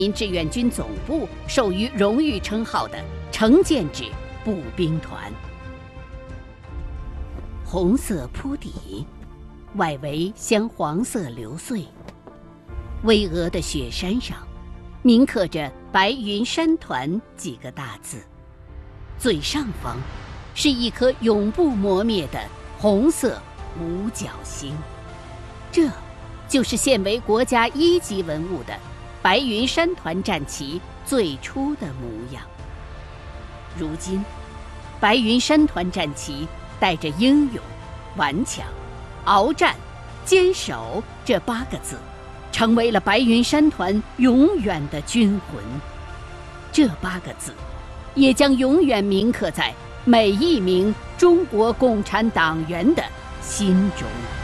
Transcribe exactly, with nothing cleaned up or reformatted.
民志愿军总部授予荣誉称号的成建制步兵团。红色铺底，外围镶黄色流穗，巍峨的雪山上铭刻着白云山团几个大字，最上方是一颗永不磨灭的红色五角星，这就是现为国家一级文物的白云山团战旗最初的模样。如今，白云山团战旗带着英勇、顽强、鏖战、坚守这八个字，成为了白云山团永远的军魂。这八个字，也将永远铭刻在每一名中国共产党员的心中。